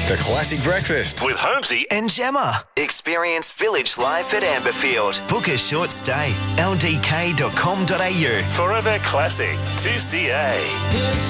The Classic Breakfast. With Holmesy and Gemma. Experience village life at Amberfield. Book a short stay. ldk.com.au. Forever Classic 2CA.